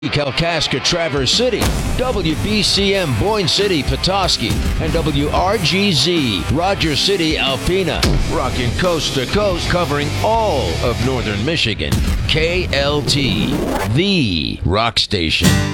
Kalkaska, Traverse City, WBCM, Boyne City, Petoskey, and WRGZ, Rogers City, Alpena. Rocking coast to coast, covering all of northern Michigan. KLT, the rock station.